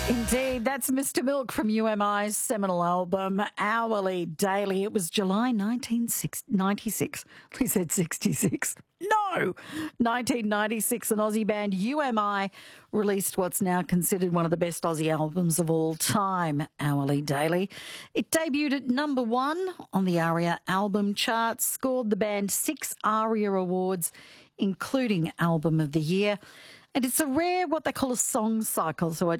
Indeed, that's Mr. Milk from UMI's seminal album, Hourly Daily. It was July 1996. We said 66. No! 1996, an Aussie band, UMI, released what's now considered one of the best Aussie albums of all time, Hourly Daily. It debuted at number one on the ARIA album charts, scored the band 6 ARIA awards, including Album of the Year. And it's a rare, what they call a song cycle. So